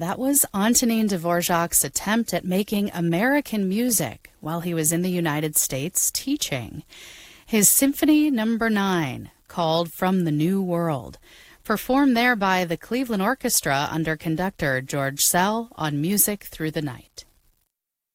That was Antonin Dvorak's attempt at making American music while he was in the United States teaching. His Symphony No. 9, called From the New World, performed there by the Cleveland Orchestra under conductor George Szell on Music Through the Night.